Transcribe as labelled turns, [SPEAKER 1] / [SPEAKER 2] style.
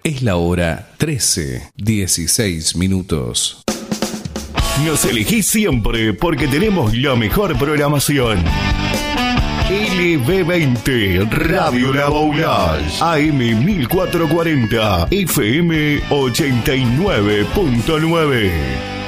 [SPEAKER 1] Es la hora 13:16.
[SPEAKER 2] Nos elegís siempre porque tenemos la mejor programación. LB20, Radio La Boulage, AM 1440, FM 89.9.